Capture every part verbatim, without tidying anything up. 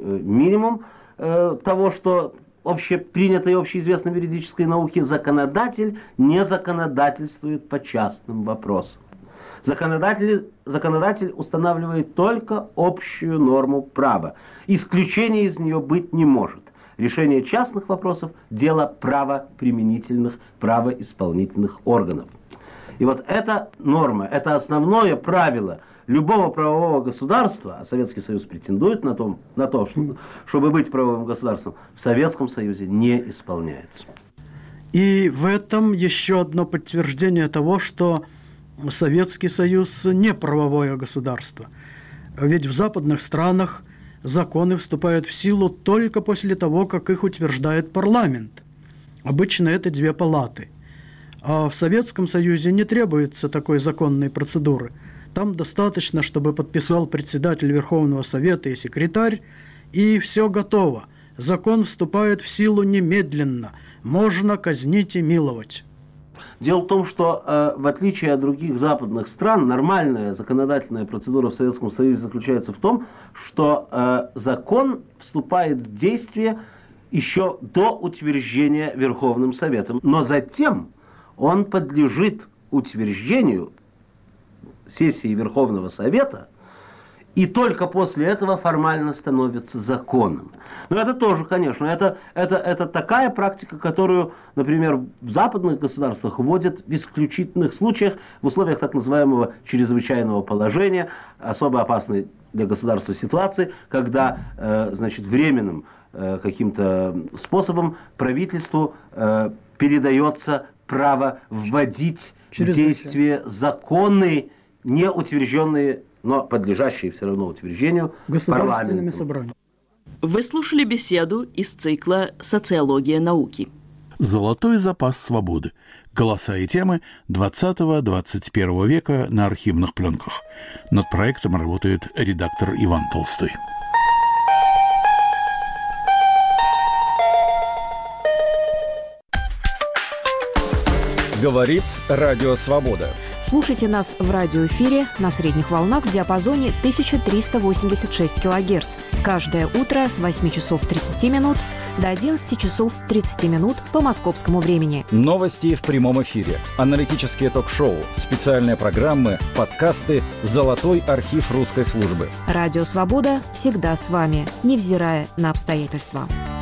минимум э, того, что общепринятой, общеизвестной в юридической науке, законодатель не законодательствует по частным вопросам. Законодатель, законодатель устанавливает только общую норму права. Исключения из нее быть не может. Решение частных вопросов – дело правоприменительных, правоисполнительных органов. И вот эта норма, это основное правило любого правового государства, а Советский Союз претендует на, том, на то, что, чтобы быть правовым государством, в Советском Союзе не исполняется. И в этом еще одно подтверждение того, что Советский Союз не правовое государство. Ведь в западных странах законы вступают в силу только после того, как их утверждает парламент. Обычно это две палаты. А в Советском Союзе не требуется такой законной процедуры. Там достаточно, чтобы подписал председатель Верховного Совета и секретарь, и все готово. Закон вступает в силу немедленно. Можно казнить и миловать. Дело в том, что э, в отличие от других западных стран, нормальная законодательная процедура в Советском Союзе заключается в том, что э, закон вступает в действие еще до утверждения Верховным Советом. Но затем он подлежит утверждению сессии Верховного Совета, и только после этого формально становится законом. Но это тоже, конечно, это, это, это такая практика, которую, например, в западных государствах вводят в исключительных случаях, в условиях так называемого чрезвычайного положения, особо опасной для государства ситуации, когда, э, значит, временным э, каким-то способом правительству э, передается право вводить в действие законы, не утвержденные, но подлежащие все равно утверждению государственными собраниями. Вы слушали беседу из цикла «Социология науки». «Золотой запас свободы. Голоса и темы двадцатого-двадцать первого века на архивных пленках». Над проектом работает редактор Иван Толстой. Говорит Радио Свобода. Слушайте нас в радиоэфире на средних волнах в диапазоне тысяча триста восемьдесят шесть килогерц. Каждое утро с восьми часов тридцати минут до одиннадцати часов тридцати минут по московскому времени. Новости в прямом эфире, аналитические ток-шоу, специальные программы, подкасты, золотой архив русской службы. Радио «Свобода» всегда с вами, невзирая на обстоятельства.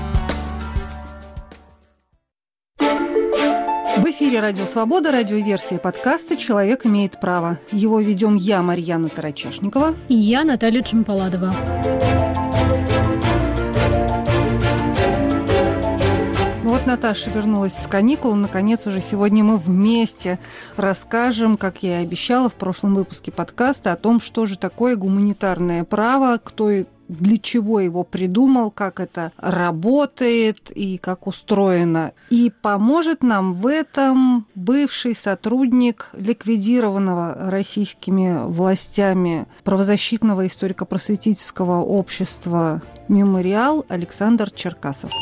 В эфире «Радио Свобода», радиоверсия подкаста «Человек имеет право». Его ведем я, Марьяна Тарачешникова. И я, Наталья Чемпаладова. Вот Наташа вернулась с каникул. Наконец, уже сегодня мы вместе расскажем, как я и обещала в прошлом выпуске подкаста, о том, что же такое гуманитарное право, кто и для чего его придумал, как это работает и как устроено. И поможет нам в этом бывший сотрудник ликвидированного российскими властями правозащитного историко-просветительского общества «Мемориал» Александр Черкасов.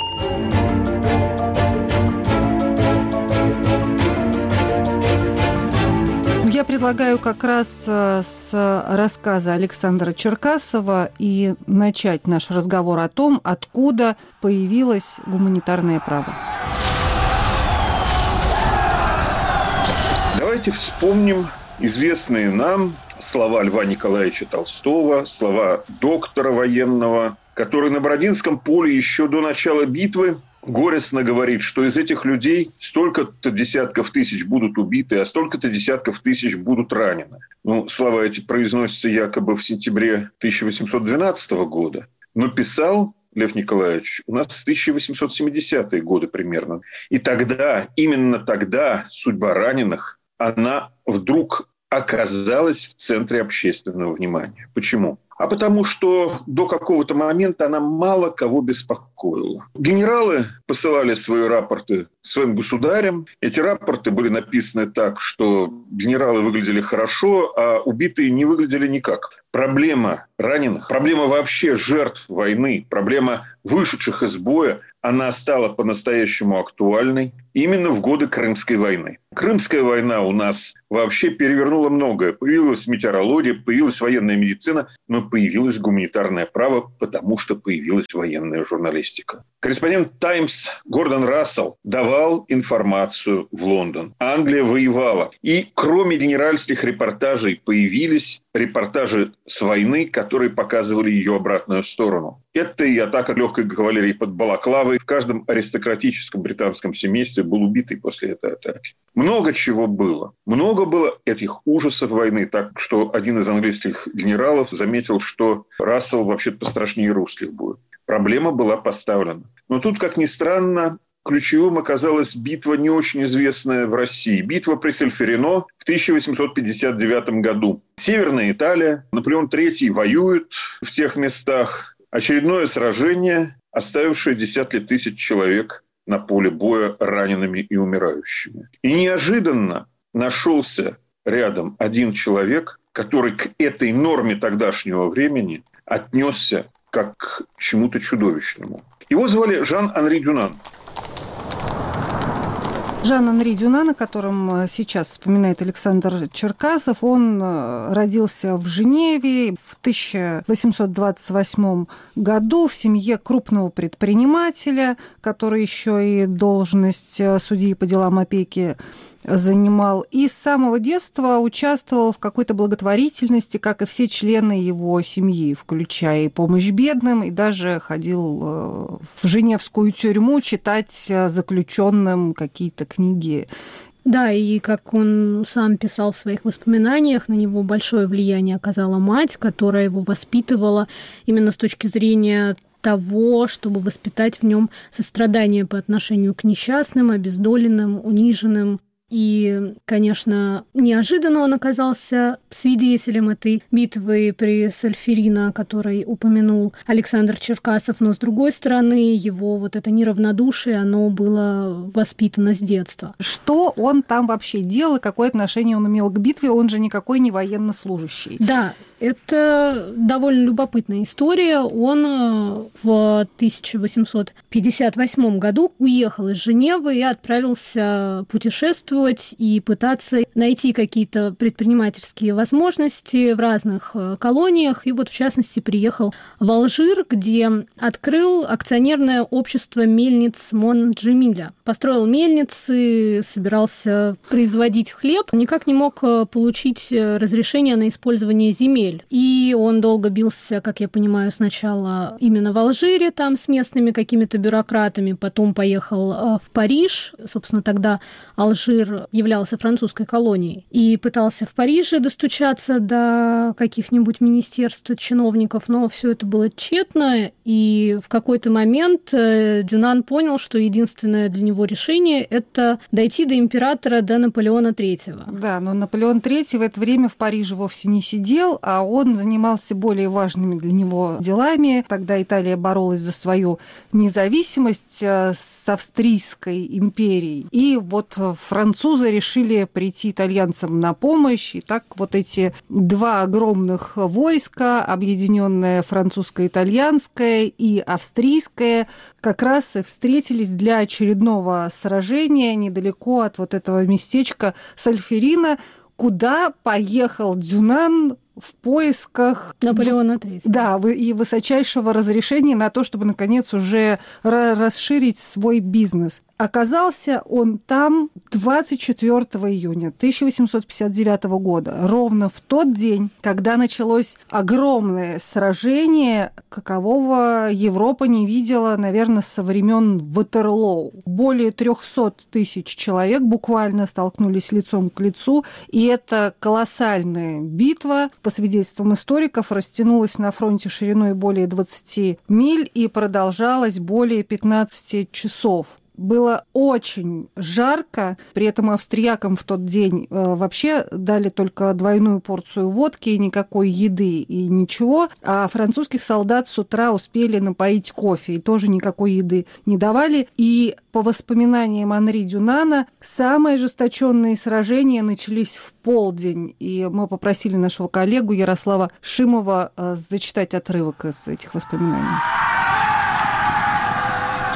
Я предлагаю как раз с рассказа Александра Черкасова и начать наш разговор о том, откуда появилось гуманитарное право. Давайте вспомним известные нам слова Льва Николаевича Толстого, слова доктора военного, который на Бородинском поле еще до начала битвы горестно говорит, что из этих людей столько-то десятков тысяч будут убиты, а столько-то десятков тысяч будут ранены. Ну, слова эти произносятся якобы в сентябре тысяча восемьсот двенадцатого года, но писал Лев Николаевич у нас с тысяча восемьсот семидесятые годы примерно. И тогда, именно тогда судьба раненых, она вдруг оказалась в центре общественного внимания. Почему? А потому что до какого-то момента она мало кого беспокоила. Генералы посылали свои рапорты своим государям. Эти рапорты были написаны так, что генералы выглядели хорошо, а убитые не выглядели никак. Проблема раненых, проблема вообще жертв войны, проблема вышедших из боя она стала по-настоящему актуальной именно в годы Крымской войны. Крымская война у нас вообще перевернула многое. Появилась метеорология, появилась военная медицина, но появилось гуманитарное право, потому что появилась военная журналистика. Корреспондент «Таймс» Гордон Рассел давал информацию в Лондон. Англия воевала. И кроме генеральских репортажей появились репортажи с войны, которые показывали ее обратную сторону. Это и атака легкой кавалерии под Балаклавой. В каждом аристократическом британском семействе был убитый после этой атаки. Много чего было. Много было этих ужасов войны. Так что один из английских генералов заметил, что Рассел вообще пострашнее русских будет. Проблема была поставлена. Но тут, как ни странно, ключевым оказалась битва, не очень известная в России. Битва при Сольферино в тысяча восемьсот пятьдесят девятом году. Северная Италия. Наполеон третий воюет в тех местах. Очередное сражение, оставившее десятки тысяч человек на поле боя ранеными и умирающими. И неожиданно нашелся рядом один человек, который к этой норме тогдашнего времени отнесся как к чему-то чудовищному. Его звали Жан-Анри Дюнан. Жан-Анри Дюнан, о котором сейчас вспоминает Александр Черкасов, он родился в Женеве в тысяча восемьсот двадцать восьмом году в семье крупного предпринимателя, который еще и должность судьи по делам опеки занимал. И с самого детства участвовал в какой-то благотворительности, как и все члены его семьи, включая и помощь бедным, и даже ходил в женевскую тюрьму читать заключенным какие-то книги. Да, и как он сам писал в своих воспоминаниях, на него большое влияние оказала мать, которая его воспитывала именно с точки зрения того, чтобы воспитать в нем сострадание по отношению к несчастным, обездоленным, униженным. И, конечно, неожиданно он оказался свидетелем этой битвы при Сольферино, о которой упомянул Александр Черкасов, но, с другой стороны, его вот это неравнодушие, оно было воспитано с детства. Что он там вообще делал, какое отношение он имел к битве? Он же никакой не военнослужащий. Да, это довольно любопытная история. Он в тысяча восемьсот пятьдесят восьмом году уехал из Женевы и отправился путешествовать и пытаться найти какие-то предпринимательские возможности в разных колониях. И вот, в частности, приехал в Алжир, где открыл акционерное общество мельниц Мон-Джемиля. Построил мельницы, собирался производить хлеб, никак не мог получить разрешение на использование земель. И он долго бился, как я понимаю, сначала именно в Алжире, там с местными какими-то бюрократами, потом поехал в Париж. Собственно, тогда Алжир являлся французской колонией, и пытался в Париже достучаться до каких-нибудь министерств, чиновников, но все это было тщетно, и в какой-то момент Дюнан понял, что единственное для него решение – это дойти до императора, до Наполеона третьего. Да, но Наполеон третий в это время в Париже вовсе не сидел, а он занимался более важными для него делами. Тогда Италия боролась за свою независимость с Австрийской империей, и вот французы Французы решили прийти итальянцам на помощь, и так вот эти два огромных войска, объединенное французско-итальянское и австрийское, как раз и встретились для очередного сражения недалеко от вот этого местечка Сольферино, куда поехал Дюнан в поисках Наполеона третьего. Да, и высочайшего разрешения на то, чтобы, наконец, уже расширить свой бизнес. Оказался он там двадцать четвёртого июня тысяча восемьсот пятьдесят девятого года, ровно в тот день, когда началось огромное сражение, какового Европа не видела, наверное, со времен Ватерлоу. Более трехсот тысяч человек буквально столкнулись лицом к лицу, и эта колоссальная битва, по свидетельствам историков, растянулась на фронте шириной более двадцати миль и продолжалась более пятнадцати часов. Было очень жарко, при этом австриякам в тот день вообще дали только двойную порцию водки, никакой еды и ничего, а французских солдат с утра успели напоить кофе, и тоже никакой еды не давали. И по воспоминаниям Анри Дюнана, самые ожесточенные сражения начались в полдень, и мы попросили нашего коллегу Ярослава Шимова зачитать отрывок из этих воспоминаний.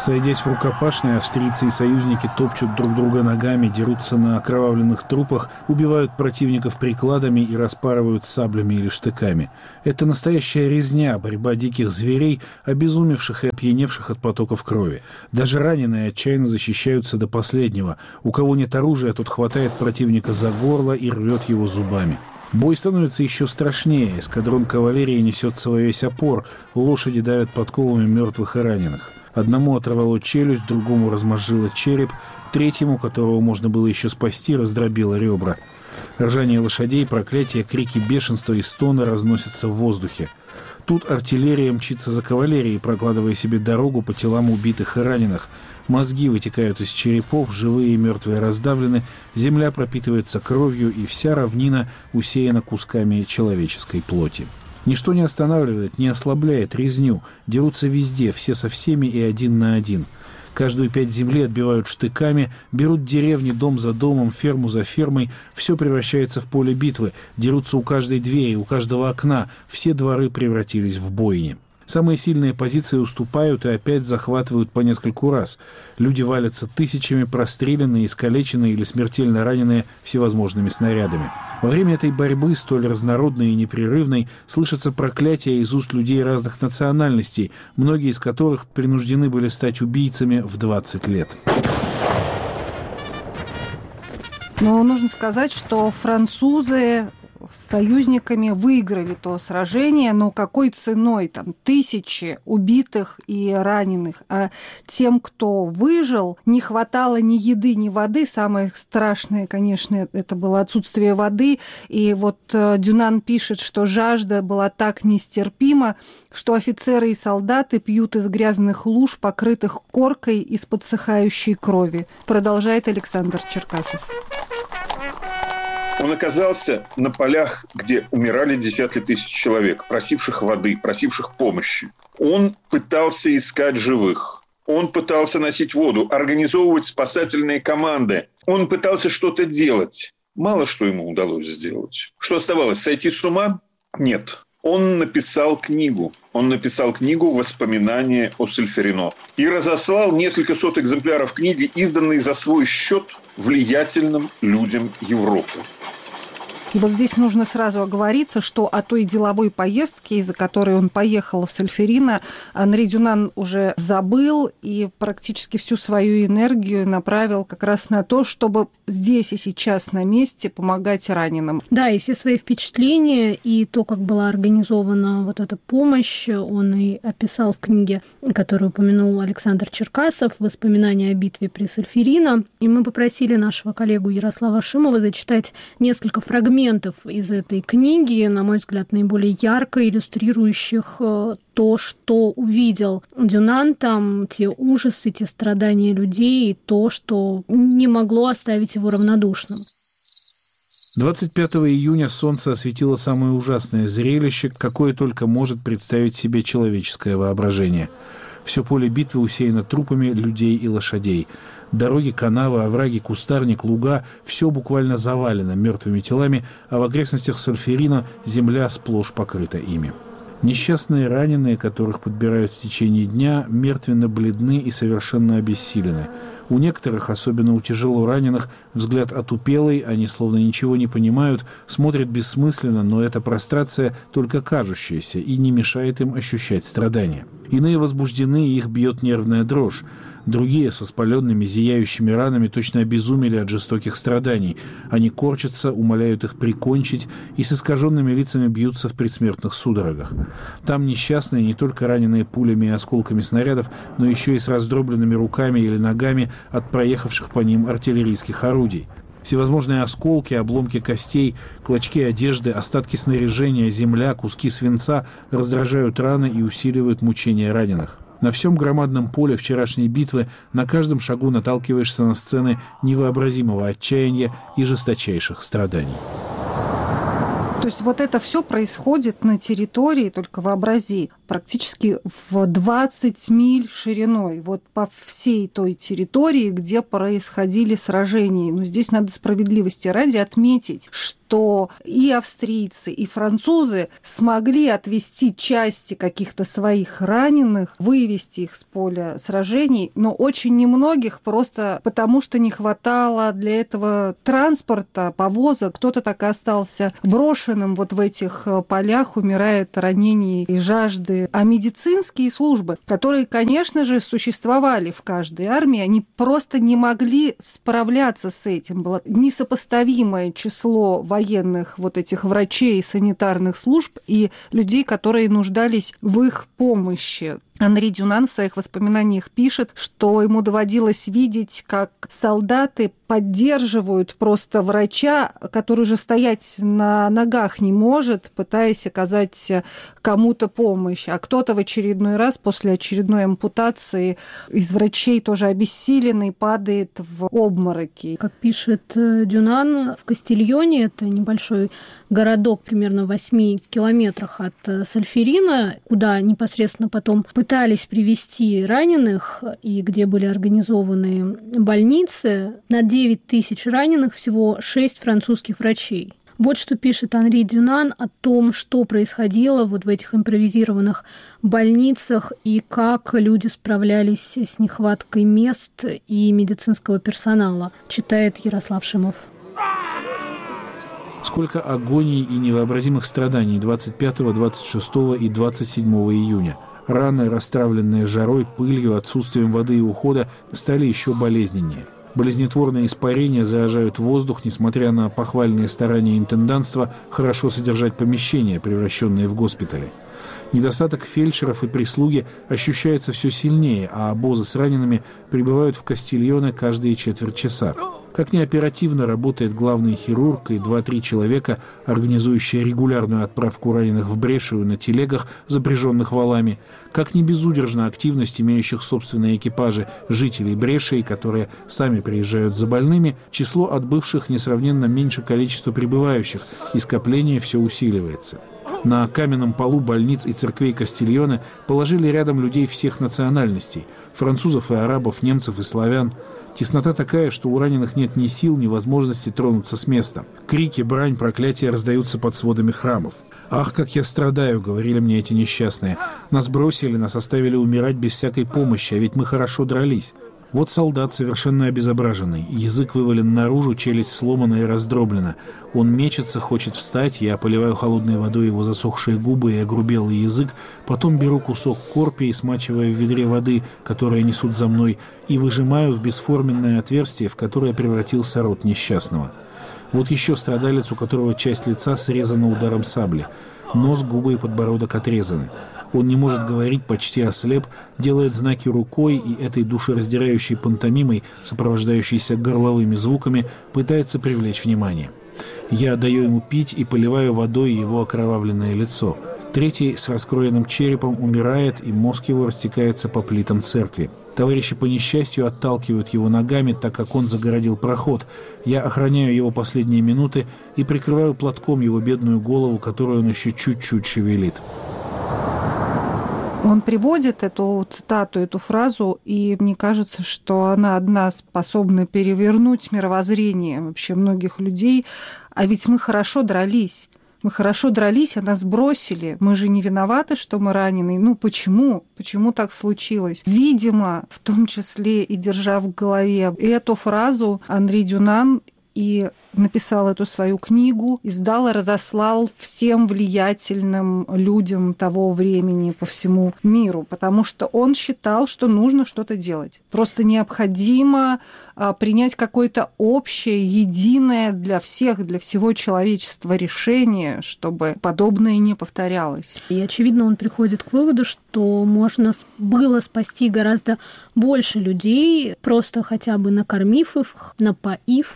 Сойдясь в рукопашной, австрийцы и союзники топчут друг друга ногами, дерутся на окровавленных трупах, убивают противников прикладами и распарывают саблями или штыками. Это настоящая резня, борьба диких зверей, обезумевших и опьяневших от потоков крови. Даже раненые отчаянно защищаются до последнего. У кого нет оружия, тот хватает противника за горло и рвет его зубами. Бой становится еще страшнее. Эскадрон кавалерии несется во весь опор, лошади давят подковами мертвых и раненых. Одному оторвало челюсть, другому размозжило череп, третьему, которого можно было еще спасти, раздробило ребра. Ржание лошадей, проклятия, крики бешенства и стоны разносятся в воздухе. Тут артиллерия мчится за кавалерией, прокладывая себе дорогу по телам убитых и раненых. Мозги вытекают из черепов, живые и мертвые раздавлены, земля пропитывается кровью, и вся равнина усеяна кусками человеческой плоти. Ничто не останавливает, не ослабляет резню. Дерутся везде, все со всеми и один на один. Каждую пять земли отбивают штыками, берут деревни дом за домом, ферму за фермой. Все превращается в поле битвы. Дерутся у каждой двери, у каждого окна. Все дворы превратились в бойни. Самые сильные позиции уступают и опять захватывают по нескольку раз. Люди валятся тысячами, простреленные, искалеченные или смертельно раненые всевозможными снарядами. Во время этой борьбы, столь разнородной и непрерывной, слышатся проклятия из уст людей разных национальностей, многие из которых принуждены были стать убийцами в двадцать лет. Но нужно сказать, что французы с союзниками выиграли то сражение, но какой ценой? Там тысячи убитых и раненых. А тем, кто выжил, не хватало ни еды, ни воды. Самое страшное, конечно, это было отсутствие воды. И вот Дюнан пишет, что жажда была так нестерпима, что офицеры и солдаты пьют из грязных луж, покрытых коркой из подсыхающей крови. Продолжает Александр Черкасов. Он оказался на полях, где умирали десятки тысяч человек, просивших воды, просивших помощи. Он пытался искать живых. Он пытался носить воду, организовывать спасательные команды. Он пытался что-то делать. Мало что ему удалось сделать. Что оставалось? Сойти с ума? Нет. Он написал книгу. Он написал книгу «Воспоминания о Сольферино». И разослал несколько сот экземпляров книги, изданные за свой счет влиятельным людям Европы. И вот здесь нужно сразу оговориться, что о той деловой поездке, из-за которой он поехал в Сольферино, Анри Дюнан уже забыл и практически всю свою энергию направил как раз на то, чтобы здесь и сейчас на месте помогать раненым. Да, и все свои впечатления, и то, как была организована вот эта помощь, он и описал в книге, которую упомянул Александр Черкасов, «Воспоминания о битве при Сольферино». И мы попросили нашего коллегу Ярослава Шимова зачитать несколько фрагментов из этой книги, на мой взгляд, наиболее ярко иллюстрирующих то, что увидел Дюнан там, те ужасы, те страдания людей, и то, что не могло оставить его равнодушным. двадцать пятого июня солнце осветило самое ужасное зрелище, какое только может представить себе человеческое воображение. Все поле битвы усеяно трупами людей и лошадей. Дороги, канавы, овраги, кустарник, луга – все буквально завалено мертвыми телами, а в окрестностях Сольферино земля сплошь покрыта ими. Несчастные раненые, которых подбирают в течение дня, мертвенно бледны и совершенно обессилены. У некоторых, особенно у тяжело раненых, взгляд отупелый, они словно ничего не понимают, смотрят бессмысленно, но эта прострация только кажущаяся и не мешает им ощущать страдания. Иные возбуждены, и их бьет нервная дрожь. Другие с воспаленными, зияющими ранами точно обезумели от жестоких страданий. Они корчатся, умоляют их прикончить и с искаженными лицами бьются в предсмертных судорогах. Там несчастные, не только раненые пулями и осколками снарядов, но еще и с раздробленными руками или ногами от проехавших по ним артиллерийских орудий. Всевозможные осколки, обломки костей, клочки одежды, остатки снаряжения, земля, куски свинца раздражают раны и усиливают мучения раненых. На всем громадном поле вчерашней битвы на каждом шагу наталкиваешься на сцены невообразимого отчаяния и жесточайших страданий. То есть вот это все происходит на территории, только вообрази, практически в двадцать миль шириной, вот по всей той территории, где происходили сражения. Но здесь надо справедливости ради отметить, что и австрийцы, и французы смогли отвести части каких-то своих раненых, вывести их с поля сражений, но очень немногих просто потому, что не хватало для этого транспорта, повоза. Кто-то так и остался брошенным вот в этих полях, умирает от ранений и жажды. А медицинские службы, которые, конечно же, существовали в каждой армии, они просто не могли справляться с этим. Было несопоставимое число военных вот этих врачей и санитарных служб и людей, которые нуждались в их помощи. Анри Дюнан в своих воспоминаниях пишет, что ему доводилось видеть, как солдаты поддерживают просто врача, который же стоять на ногах не может, пытаясь оказать кому-то помощь. А кто-то в очередной раз после очередной ампутации из врачей тоже обессиленный падает в обмороки. Как пишет Дюнан, в Кастильоне, это небольшой городок примерно в восьми километрах от Сальферина, куда непосредственно потом пытались привезти раненых и где были организованы больницы, на девять тысяч раненых всего шесть французских врачей. Вот что пишет Анри Дюнан о том, что происходило вот в этих импровизированных больницах и как люди справлялись с нехваткой мест и медицинского персонала, читает Ярослав Шимов. Сколько агоний и невообразимых страданий двадцать пятого, двадцать шестого и двадцать седьмого июня. Раны, расстравленные жарой, пылью, отсутствием воды и ухода, стали еще болезненнее. Болезнетворные испарения заражают воздух, несмотря на похвальные старания интендантства хорошо содержать помещения, превращенные в госпитали. Недостаток фельдшеров и прислуги ощущается все сильнее, а обозы с ранеными прибывают в Кастильоне каждые четверть часа. Как неоперативно работает главный хирург и два-три человека, организующие регулярную отправку раненых в Брешию на телегах, запряженных валами. Как не безудержна активность имеющих собственные экипажи жителей Брешии, которые сами приезжают за больными, число отбывших несравненно меньше количества прибывающих, и скопление все усиливается. На каменном полу больниц и церквей Кастильоне положили рядом людей всех национальностей – французов и арабов, немцев и славян. Теснота такая, что у раненых нет ни сил, ни возможности тронуться с места. Крики, брань, проклятия раздаются под сводами храмов. «Ах, как я страдаю!» — говорили мне эти несчастные. «Нас бросили, нас оставили умирать без всякой помощи, а ведь мы хорошо дрались». Вот солдат, совершенно обезображенный. Язык вывален наружу, челюсть сломана и раздроблена. Он мечется, хочет встать. Я поливаю холодной водой его засохшие губы и огрубелый язык. Потом беру кусок корпи и смачиваю в ведре воды, которое несут за мной, и выжимаю в бесформенное отверстие, в которое превратился рот несчастного. Вот еще страдалец, у которого часть лица срезана ударом сабли. Нос, губы и подбородок отрезаны. Он не может говорить, почти ослеп, делает знаки рукой и этой душераздирающей пантомимой, сопровождающейся горловыми звуками, пытается привлечь внимание. Я даю ему пить и поливаю водой его окровавленное лицо. Третий с раскроенным черепом умирает, и мозг его растекается по плитам церкви. Товарищи по несчастью отталкивают его ногами, так как он загородил проход. Я охраняю его последние минуты и прикрываю платком его бедную голову, которую он еще чуть-чуть шевелит. Он приводит эту цитату, эту фразу, и мне кажется, что она одна способна перевернуть мировоззрение вообще многих людей. А ведь мы хорошо дрались. Мы хорошо дрались, а нас бросили. Мы же не виноваты, что мы ранены. Ну, почему? Почему так случилось? Видимо, в том числе и держа в голове эту фразу, Анри Дюнан и написал эту свою книгу, издал и разослал всем влиятельным людям того времени по всему миру, потому что он считал, что нужно что-то делать. Просто необходимо принять какое-то общее, единое для всех, для всего человечества решение, чтобы подобное не повторялось. И, очевидно, он приходит к выводу, что можно было спасти гораздо больше людей, просто хотя бы накормив их, напоив их, при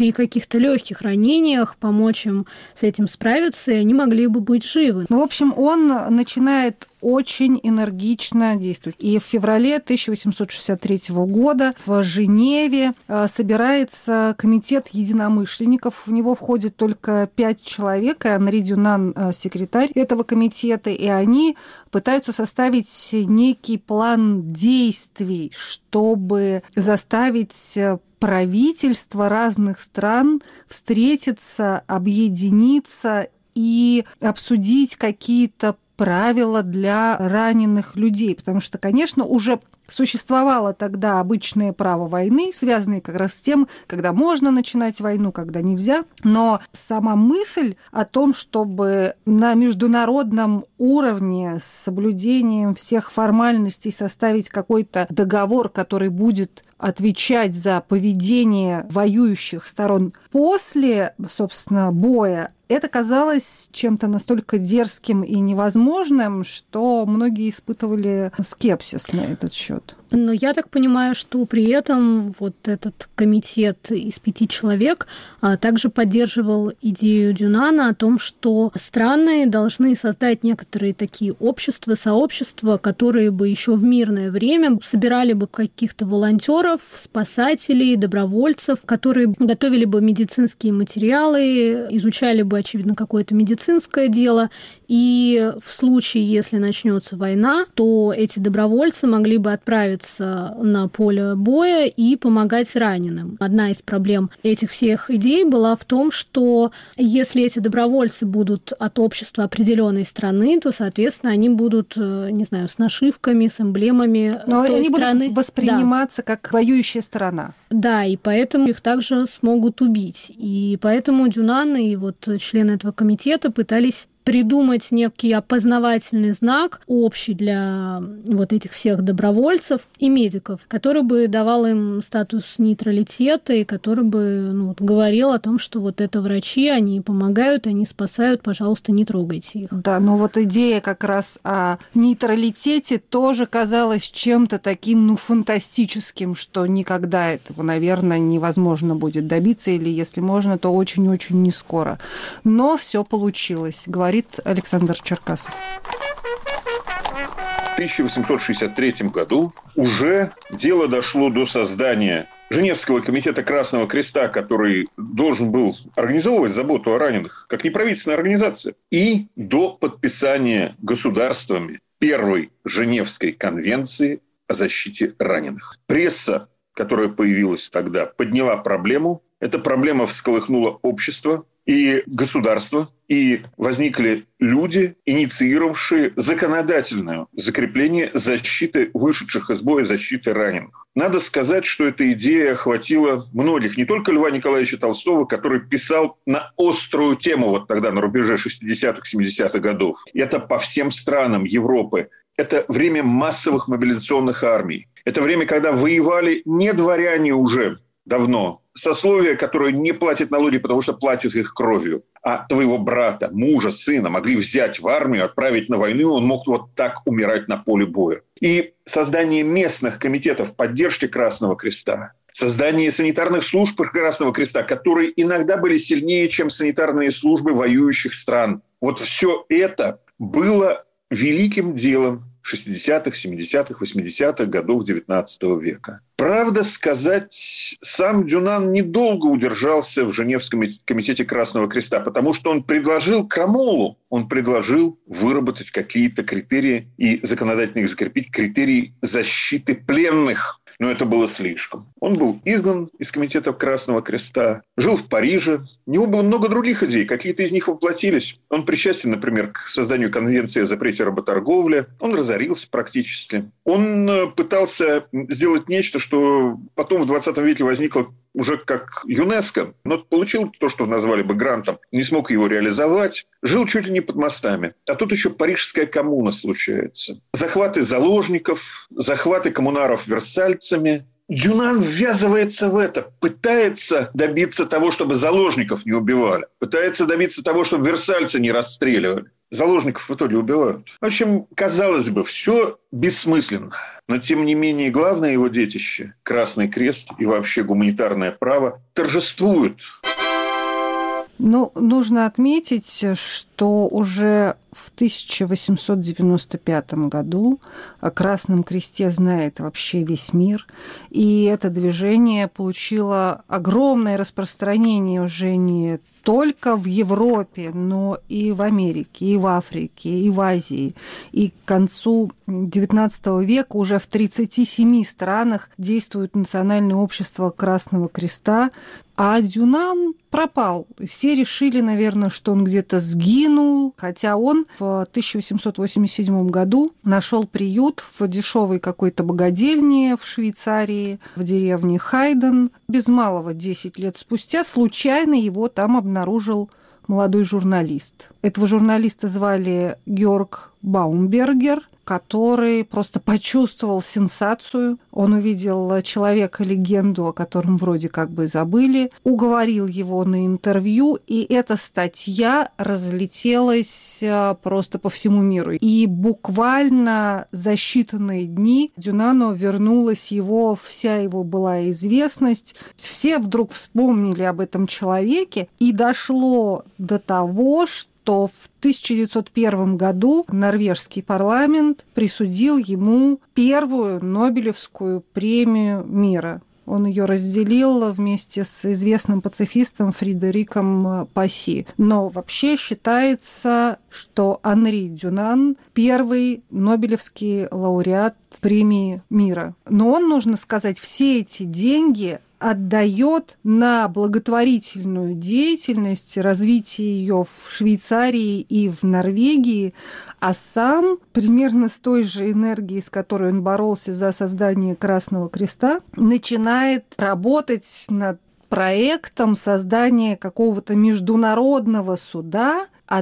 при каких-то легких ранениях помочь им с этим справиться, и они могли бы быть живы. Ну, в общем, он начинает очень энергично действовать. И в феврале тысяча восемьсот шестьдесят третьего года в Женеве собирается комитет единомышленников. В него входит только пять человек, и Анри Дюнан секретарь этого комитета, и они пытаются составить некий план действий, чтобы заставить правительства разных стран встретиться, объединиться и обсудить какие-то правила для раненых людей. Потому что, конечно, уже существовало тогда обычное право войны, связанное как раз с тем, когда можно начинать войну, когда нельзя. Но сама мысль о том, чтобы на международном уровне с соблюдением всех формальностей составить какой-то договор, который будет отвечать за поведение воюющих сторон после, собственно, боя, это казалось чем-то настолько дерзким и невозможным, что многие испытывали скепсис на этот счет. Но я так понимаю, что при этом вот этот комитет из пяти человек а, также поддерживал идею Дюнана о том, что страны должны создать некоторые такие общества, сообщества, которые бы еще в мирное время собирали бы каких-то волонтеров, спасателей, добровольцев, которые готовили бы медицинские материалы, изучали бы, очевидно, какое-то медицинское дело. И в случае, если начнется война, то эти добровольцы могли бы отправиться на поле боя и помогать раненым. Одна из проблем этих всех идей была в том, что если эти добровольцы будут от общества определенной страны, то, соответственно, они будут, не знаю, с нашивками, с эмблемами Но той они страны. будут восприниматься да. как воюющая сторона. Да, и поэтому их также смогут убить. И поэтому Дюнан и вот члены этого комитета пытались придумать некий опознавательный знак, общий для вот этих всех добровольцев и медиков, который бы давал им статус нейтралитета и который бы ну, вот, говорил о том, что вот это врачи, они помогают, они спасают, пожалуйста, не трогайте их. Да, но вот идея как раз о нейтралитете тоже казалась чем-то таким, ну, фантастическим, что никогда этого, наверное, невозможно будет добиться, или если можно, то очень-очень не скоро. Но все получилось, говорит Александр Черкасов. В тысяча восемьсот шестьдесят третьем году уже дело дошло до создания Женевского комитета Красного Креста, который должен был организовывать заботу о раненых, как неправительственная организация, и до подписания государствами первой Женевской конвенции о защите раненых. Пресса, которая появилась тогда, подняла проблему. Эта проблема всколыхнула общество и государство, и возникли люди, инициировавшие законодательное закрепление защиты вышедших из боя, защиты раненых. Надо сказать, что эта идея охватила многих, не только Льва Николаевича Толстого, который писал на острую тему вот тогда, на рубеже шестидесятых-семидесятых годов. Это по всем странам Европы. Это время массовых мобилизационных армий. Это время, когда воевали не дворяне уже давно, сословие, которое не платит налоги, потому что платит их кровью, а твоего брата, мужа, сына могли взять в армию, отправить на войну, он мог вот так умирать на поле боя. И создание местных комитетов поддержки Красного Креста, создание санитарных служб Красного Креста, которые иногда были сильнее, чем санитарные службы воюющих стран. Вот все это было великим делом шестидесятых, семидесятых, восьмидесятых годов девятнадцатого века. Правда сказать, сам Дюнан недолго удержался в Женевском комитете Красного Креста, потому что он предложил Крамолу, он предложил выработать какие-то критерии и законодательно их закрепить, критерии защиты пленных. Но это было слишком. Он был изгнан из комитета Красного Креста, жил в Париже. У него было много других идей, какие-то из них воплотились. Он причастен, например, к созданию конвенции о запрете работорговли. Он разорился практически. Он пытался сделать нечто, что потом в двадцатом веке возникло уже как ЮНЕСКО, но получил то, что назвали бы грантом, не смог его реализовать, жил чуть ли не под мостами. А тут еще парижская коммуна случается. Захваты заложников, захваты коммунаров версальцами. Дюнан ввязывается в это, пытается добиться того, чтобы заложников не убивали, пытается добиться того, чтобы версальцы не расстреливали. Заложников в итоге убивают. В общем, казалось бы, все бессмысленно. Но, тем не менее, главное его детище, Красный Крест и вообще гуманитарное право, торжествуют Ну, нужно отметить, что уже в тысяча восемьсот девяносто пятом году о Красном Кресте знает вообще весь мир, и это движение получило огромное распространение уже не только в Европе, но и в Америке, и в Африке, и в Азии. И к концу девятнадцатого века уже в тридцати семи странах действует национальное общество Красного Креста, а Дюнан пропал. Все решили, наверное, что он где-то сгинул, хотя он в тысяча восемьсот восемьдесят седьмом году нашел приют в дешевой какой-то богадельне в Швейцарии, в деревне Хайден. Без малого десять лет спустя случайно его там обнаружил молодой журналист. Этого журналиста звали Георг Баумбергер, который просто почувствовал сенсацию. Он увидел человека-легенду, о котором вроде как бы забыли, уговорил его на интервью, и эта статья разлетелась просто по всему миру. И буквально за считанные дни Дюнану вернулась его, вся его была известность. Все вдруг вспомнили об этом человеке, и дошло до того, что что в тысяча девятьсот первом году норвежский парламент присудил ему первую Нобелевскую премию мира. Он ее разделил вместе с известным пацифистом Фредериком Пасси. Но вообще считается, что Анри Дюнан – первый Нобелевский лауреат премии мира. Но он, нужно сказать, все эти деньги отдает на благотворительную деятельность, развитие ее в Швейцарии и в Норвегии, а сам примерно с той же энергией, с которой он боролся за создание Красного Креста, начинает работать над проектом создания какого-то международного суда, а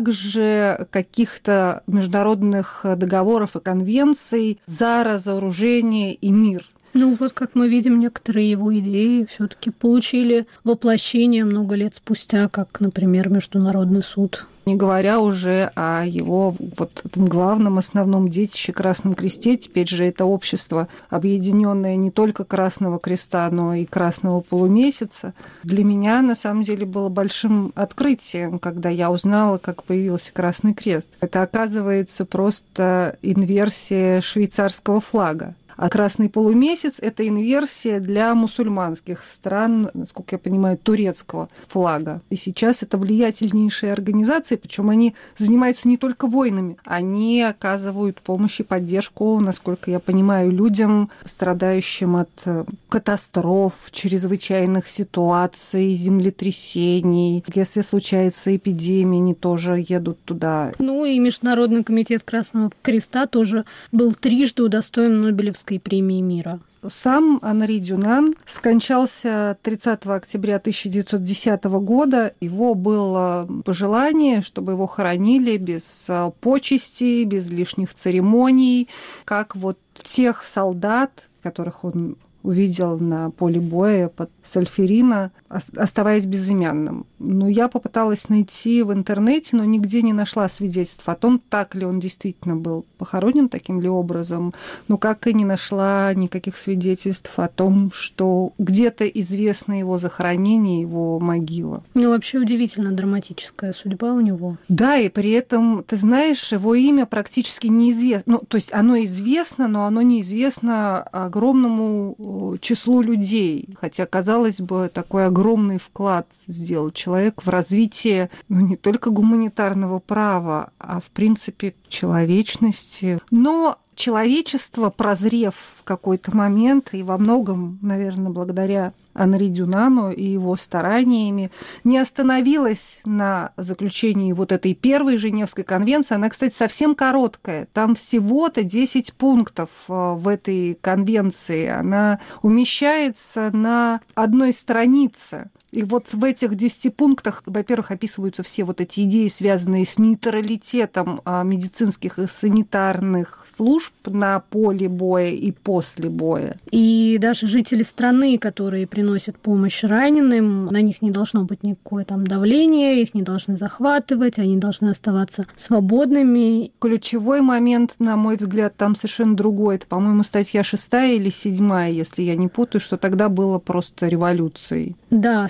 также каких-то международных договоров и конвенций за разоружение и мир. Ну вот, как мы видим, некоторые его идеи все-таки получили воплощение много лет спустя, как, например, Международный суд. Не говоря уже о его вот этом главном основном детище Красном Кресте. Теперь же это общество, объединенное не только Красного Креста, но и Красного Полумесяца. Для меня, на самом деле, было большим открытием, когда я узнала, как появился Красный Крест. Это, оказывается, просто инверсия швейцарского флага. А Красный Полумесяц – это инверсия для мусульманских стран, насколько я понимаю, турецкого флага. И сейчас это влиятельнейшие организации, причем они занимаются не только войнами, они оказывают помощь и поддержку, насколько я понимаю, людям, страдающим от катастроф, чрезвычайных ситуаций, землетрясений. Если случаются эпидемии, они тоже едут туда. Ну и Международный комитет Красного Креста тоже был трижды удостоен Нобелевской премии мира. Сам Анри Дюнан скончался тридцатого октября тысяча девятьсот десятого года. Его было пожелание, чтобы его хоронили без почестей, без лишних церемоний, как вот тех солдат, которых он увидел на поле боя под Сальферино, оставаясь безымянным. Но я попыталась найти в интернете, но нигде не нашла свидетельств о том, так ли он действительно был похоронен таким ли образом, но как и не нашла никаких свидетельств о том, что где-то известно его захоронение, его могила. Ну, вообще удивительно драматическая судьба у него. Да, и при этом, ты знаешь, его имя практически неизвестно. Ну, то есть оно известно, но оно неизвестно огромному числу людей. Хотя, казалось бы, такой огромный вклад сделал человек в развитие, ну, не только гуманитарного права, а, в принципе, человечности. Но человечество, прозрев в какой-то момент, и во многом, наверное, благодаря Анри Дюнану и его стараниями, не остановилась на заключении вот этой первой Женевской конвенции. Она, кстати, совсем короткая. Там всего-то десять пунктов в этой конвенции. Она умещается на одной странице. И вот в этих десяти пунктах, во-первых, описываются все вот эти идеи, связанные с нейтралитетом медицинских и санитарных служб на поле боя и после боя. И даже жители страны, которые приносят помощь раненым, на них не должно быть никакое там давление, их не должны захватывать, они должны оставаться свободными. Ключевой момент, на мой взгляд, там совершенно другой. Это, по-моему, статья шестая или седьмая, если я не путаю, что тогда было просто революцией. Да,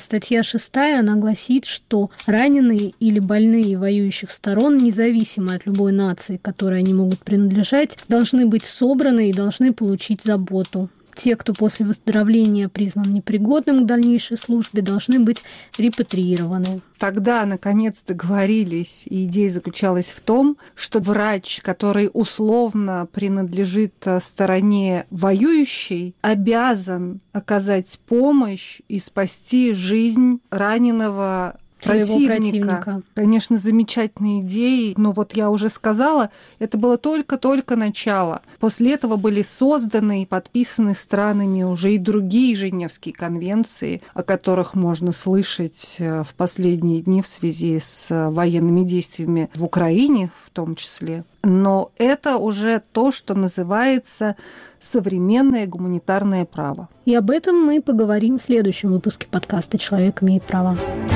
статья шестая, она гласит, что раненые или больные воюющих сторон, независимо от любой нации, к которой они могут принадлежать, должны быть собраны и должны получить заботу. Те, кто после выздоровления признан непригодным к дальнейшей службе, должны быть репатриированы. Тогда, наконец, договорились, и идея заключалась в том, что врач, который условно принадлежит стороне воюющей, обязан оказать помощь и спасти жизнь раненого противника. противника. Конечно, замечательные идеи, но вот я уже сказала, это было только-только начало. После этого были созданы и подписаны странами уже и другие Женевские конвенции, о которых можно слышать в последние дни в связи с военными действиями в Украине в том числе. Но это уже то, что называется современное гуманитарное право. И об этом мы поговорим в следующем выпуске подкаста «Человек имеет право».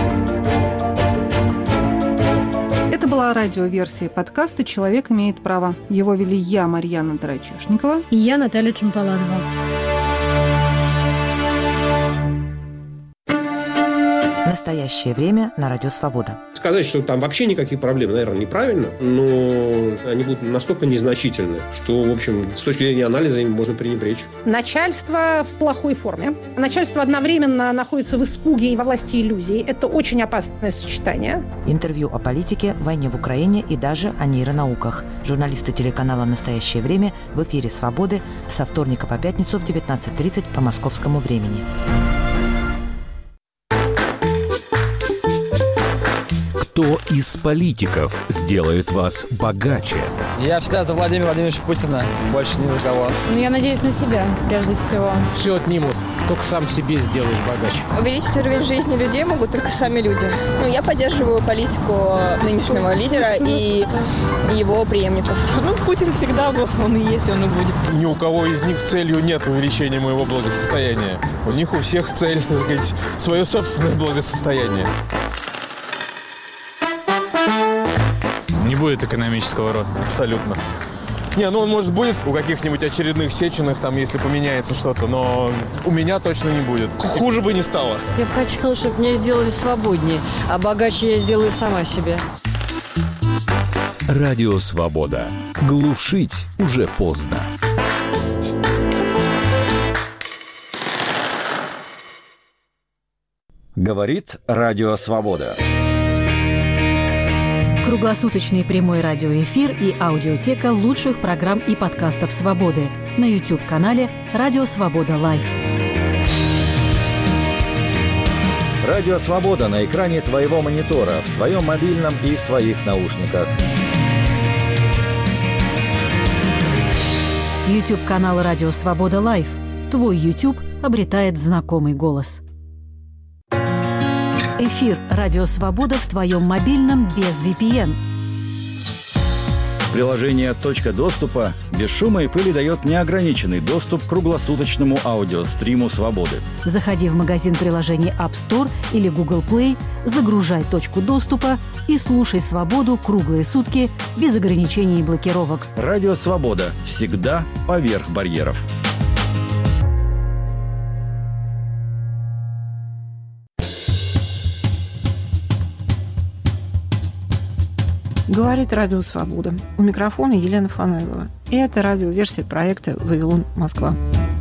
Это была радиоверсия подкаста «Человек имеет право». Его вели я, Марьяна Дорочешникова. И я, Наталья Чемпаладова. Настоящее время на Радио Свобода. Сказать, что там вообще никаких проблем, наверное, неправильно, но они будут настолько незначительны, что, в общем, с точки зрения анализа им можно пренебречь. Начальство в плохой форме. Начальство одновременно находится в испуге и во власти иллюзий. Это очень опасное сочетание. Интервью о политике, войне в Украине и даже о нейронауках. Журналисты телеканала «Настоящее время» в эфире «Свободы» со вторника по пятницу в девятнадцать тридцать по московскому времени. Кто из политиков сделает вас богаче? Я всегда за Владимира Владимировича Путина, больше ни за кого. Ну, я надеюсь на себя, прежде всего. Все отнимут, только сам себе сделаешь богаче. Увеличить уровень жизни людей могут только сами люди. Ну, я поддерживаю политику нынешнего лидера и его преемников. Ну, Путин всегда был, он и есть, он и будет. Ни у кого из них целью нет увеличения моего благосостояния. У них у всех цель, так сказать, свое собственное благосостояние. Не будет экономического роста. Абсолютно. Не, ну он, может, будет у каких-нибудь очередных Сеченых, там, если поменяется что-то, но у меня точно не будет. Хуже бы не стало. Я бы хотела, чтобы меня сделали свободнее, а богаче я сделаю сама себе. Радио Свобода. Глушить уже поздно. Говорит Радио Свобода. Круглосуточный прямой радиоэфир и аудиотека лучших программ и подкастов «Свободы» на YouTube-канале «Радио Свобода Лайв». Радио Свобода на экране твоего монитора, в твоем мобильном и в твоих наушниках. YouTube-канал «Радио Свобода Лайв». Твой YouTube обретает знакомый голос. Эфир «Радио Свобода» в твоем мобильном без ви пи эн. Приложение «Точка доступа» без шума и пыли дает неограниченный доступ к круглосуточному аудиостриму «Свободы». Заходи в магазин приложений App Store или Google Play, загружай «Точку доступа» и слушай «Свободу» круглые сутки без ограничений и блокировок. Радио «Свобода» всегда поверх барьеров. Говорит Радио Свобода. У микрофона Елена Фанайлова. И это радиоверсия проекта «Вавилон, Москва».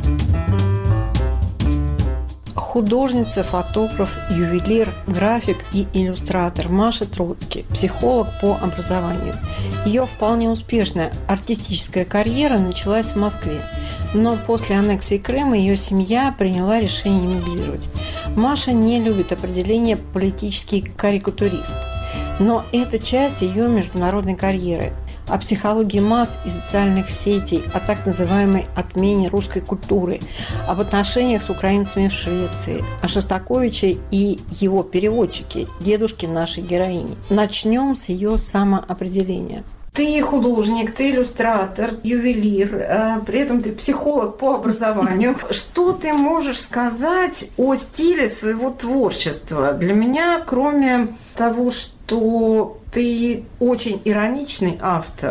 Художница, фотограф, ювелир, график и иллюстратор Маша Троцкий, психолог по образованию. Ее вполне успешная артистическая карьера началась в Москве. Но после аннексии Крыма ее семья приняла решение эмигрировать. Маша не любит определение «политический карикатурист». Но это часть ее международной карьеры. О психологии масс и социальных сетей, о так называемой отмене русской культуры, об отношениях с украинцами в Швеции, о Шостаковиче и его переводчике, дедушке нашей героини. Начнем с ее самоопределения. Ты художник, ты иллюстратор, ювелир, при этом ты психолог по образованию. Что ты можешь сказать о стиле своего творчества? Для меня, кроме того, что ты очень ироничный автор,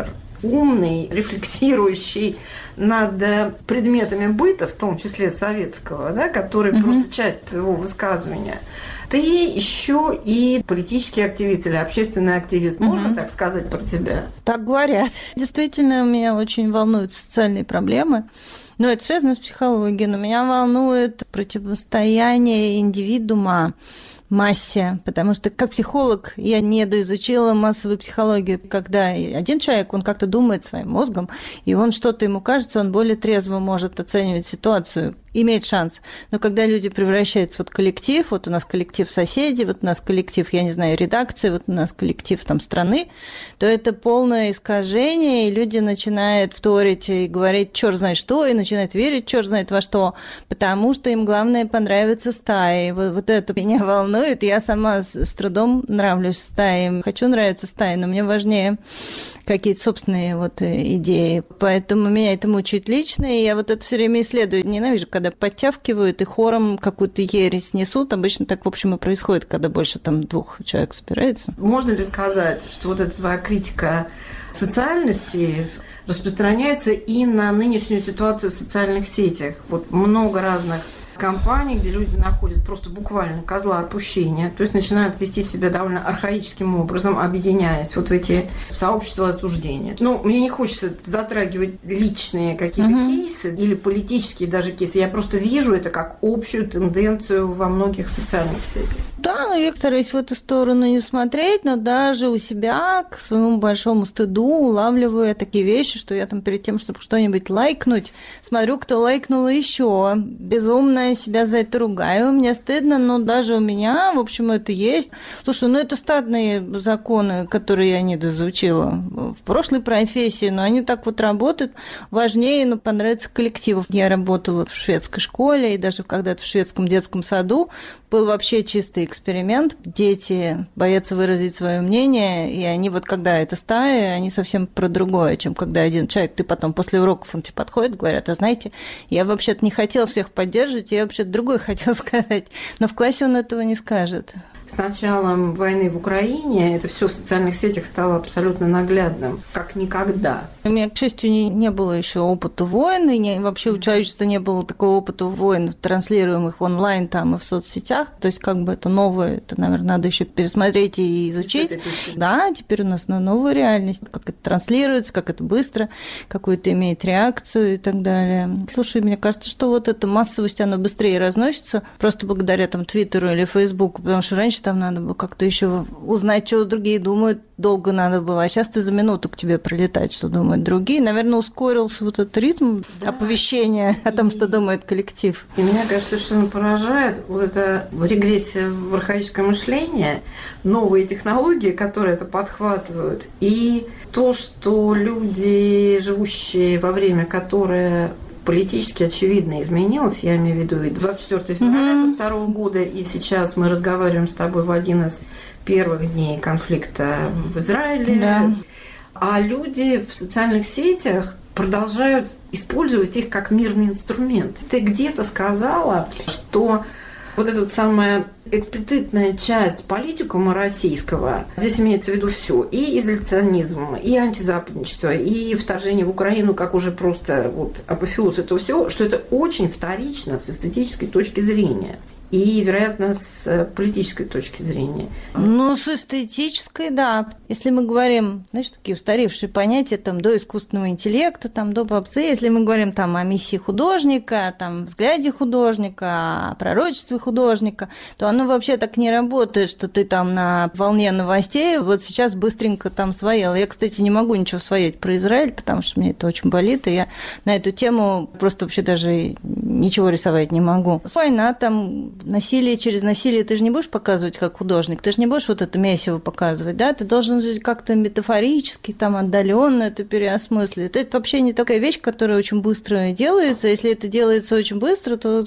умный, рефлексирующий над предметами быта, в том числе советского, да, который угу. просто часть твоего высказывания, ты еще и политический активист или общественный активист. Угу. Можно так сказать про тебя? Так говорят. Действительно, меня очень волнуют социальные проблемы. Но это связано с психологией. Но меня волнует противостояние индивидуума массе, потому что как психолог я недоизучила массовую психологию, когда один человек, он как-то думает своим мозгом, и он что-то ему кажется, он более трезво может оценивать ситуацию, имеет шанс. Но когда люди превращаются вот в коллектив, вот у нас коллектив соседей, вот у нас коллектив, я не знаю, редакции, вот у нас коллектив там страны, то это полное искажение, и люди начинают вторить и говорить черт знает что, и начинают верить черт знает во что, потому что им главное понравится стае. Вот, вот это меня волнует. Я сама с, с трудом нравлюсь стае. Хочу нравиться стае, но мне важнее какие-то собственные вот идеи. Поэтому меня это мучает лично, и я вот это все время исследую. Ненавижу, когда подтягивают и хором какую-то ересь несут. Обычно так, в общем, и происходит, когда больше там двух человек собирается. Можно ли сказать, что вот эта твоя критика социальности распространяется и на нынешнюю ситуацию в социальных сетях? Вот много разных компаний, где люди находят просто буквально козла отпущения, то есть начинают вести себя довольно архаическим образом, объединяясь вот в эти сообщества осуждения. Ну, мне не хочется затрагивать личные какие-то mm-hmm. кейсы или политические даже кейсы. Я просто вижу это как общую тенденцию во многих социальных сетях. Да, но я стараюсь в эту сторону не смотреть, но даже у себя к своему большому стыду улавливаю такие вещи, что я там перед тем, чтобы что-нибудь лайкнуть, смотрю, кто лайкнул еще. Безумно себя за это ругаю. Мне стыдно, но даже у меня, в общем, это есть. Слушай, ну это статные законы, которые я не доизучила в прошлой профессии, но они так вот работают. Важнее, ну, понравится коллективу. Я работала в шведской школе, и даже когда-то в шведском детском саду был вообще чистый эксперимент. Дети боятся выразить свое мнение, и они вот когда это стая, они совсем про другое, чем когда один человек, ты потом после уроков, он тебе подходит, говорят, а знаете, я вообще-то не хотел всех поддерживать, я вообще-то другое хотел сказать, но в классе он этого не скажет. С началом войны в Украине это все в социальных сетях стало абсолютно наглядным, как никогда. У меня, к счастью, не, не было еще опыта войн, и не, вообще у человечества не было такого опыта войн, транслируемых онлайн там и в соцсетях. То есть как бы это новое, это, наверное, надо еще пересмотреть и изучить. Да, теперь у нас новая реальность, как это транслируется, как это быстро, какую это имеет реакцию и так далее. Слушай, мне кажется, что вот эта массовость, она быстрее разносится просто благодаря там Твиттеру или Фейсбуку, потому что раньше там надо было как-то еще узнать, что другие думают, долго надо было, а сейчас ты за минуту к тебе прилетает, что думают другие. Наверное, ускорился вот этот ритм да. оповещения о том, что думает коллектив. И меня, кажется, совершенно поражает вот эта регрессия в архаическое мышление, новые технологии, которые это подхватывают, и то, что люди, живущие во время, которое политически очевидно изменилось, я имею в виду и двадцать четвёртого февраля двадцать второго года, и сейчас мы разговариваем с тобой в один из первых дней конфликта в Израиле. Да. А люди в социальных сетях продолжают использовать их как мирный инструмент. Ты где-то сказала, что вот эта вот самая эксплицитная часть политикума российского, здесь имеется в виду все, и изоляционизм, и антизападничество, и вторжение в Украину, как уже просто вот апофеоз этого всего, что это очень вторично с эстетической точки зрения. И, вероятно, с политической точки зрения. Ну, с эстетической, да. Если мы говорим, знаешь, такие устаревшие понятия там, до искусственного интеллекта, там, до попсы, если мы говорим там, о миссии художника, там, взгляде художника, о пророчестве художника, то оно вообще так не работает, что ты там на волне новостей вот сейчас быстренько там своял. Я, кстати, не могу ничего своять про Израиль, потому что мне это очень болит, и я на эту тему просто вообще даже ничего рисовать не могу. Война там... Насилие через насилие ты же не будешь показывать как художник, ты же не будешь вот это месиво показывать, да, ты должен же как-то метафорически, там, отдаленно это переосмыслить. Это вообще не такая вещь, которая очень быстро делается. Если это делается очень быстро, то